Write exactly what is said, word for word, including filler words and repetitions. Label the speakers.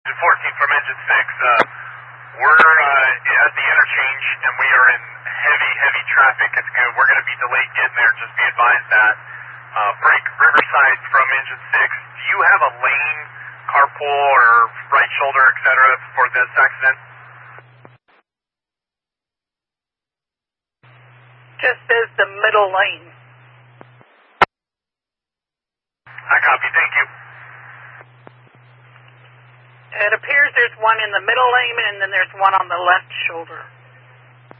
Speaker 1: fourteen from engine six. Uh, we're uh, at the interchange, and we are in heavy, heavy traffic. It's good. We're going to be delayed getting there. Just be advised that. Uh, break Riverside from engine six. Do you have a lane, carpool, or right shoulder, et cetera, for this accident?
Speaker 2: Just says the middle lane.
Speaker 1: I copy. Thank you.
Speaker 2: It appears there's one in the middle lane, and then there's one on the left shoulder.